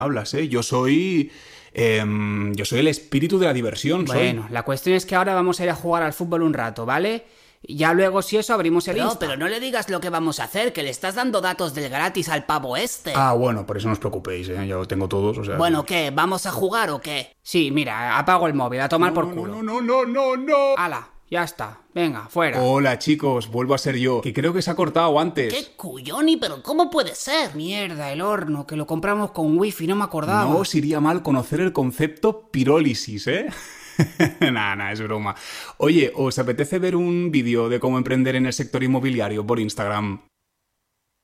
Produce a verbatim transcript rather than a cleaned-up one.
hablas, ¿eh? Yo soy... Eh, yo soy el espíritu de la diversión, soy... Bueno, la cuestión es que ahora vamos a ir a jugar al fútbol un rato, ¿vale? Ya luego, si eso, abrimos el No, Insta. pero no le digas lo que vamos a hacer, que le estás dando datos del gratis al pavo este. Ah, bueno, por eso no os preocupéis, ¿eh? Ya lo tengo todos, o sea... Bueno, ¿qué? ¿Vamos a jugar o qué? Sí, mira, apago el móvil, a tomar no, por no, culo. No, no, no, no, no. ¡Hala! Ya está. Venga, fuera. Hola, chicos, vuelvo a ser yo, que creo que se ha cortado antes. ¿Qué cuyoni? ¿Pero cómo puede ser? Mierda, el horno, que lo compramos con wifi, no me acordaba. No os iría mal conocer el concepto pirólisis, ¿eh? Nah, nah, es broma. Oye, ¿os apetece ver un vídeo de cómo emprender en el sector inmobiliario por Instagram?